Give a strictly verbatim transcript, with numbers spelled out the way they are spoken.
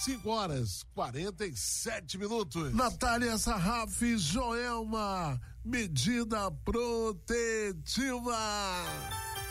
cinco horas, quarenta e sete minutos. Natália Sarraf, Joelma, medida protetiva.